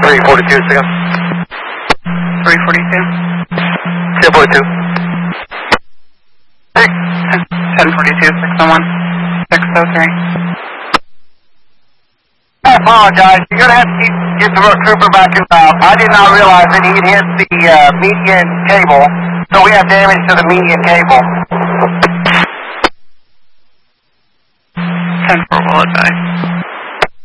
342, 6. 342. 1042. 1042, 601. 603. I apologize. You're going to have to get the trooper back involved. I did not realize that he'd hit the median cable, so we have damage to the median cable. 10-4 will advise.